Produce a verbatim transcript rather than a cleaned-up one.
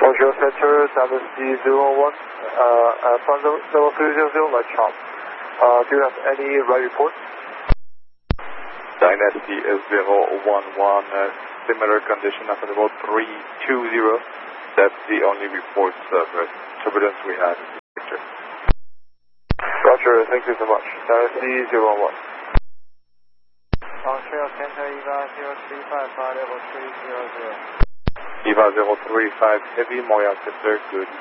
Roger Center, Dynasty zero one, uh, Alpha level three zero zero, light chop. Uh, do you have any right reports? Dynasty zero one one, uh, similar condition at level three two zero. That's the only reports of uh, turbulence we had in the picture. Roger, thank you so much. Dynasty zero one one. Montreal Center, Eva zero three five, level three zero zero. Eva zero three five, Heavy, Montreal Center, good